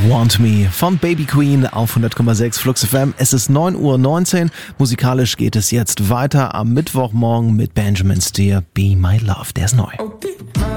Want Me von Baby Queen auf 100,6 Flux FM. Es ist 9:19 Uhr. Musikalisch geht es jetzt weiter am Mittwochmorgen mit Benjamin Steer, Be My Love. Der ist neu. Okay.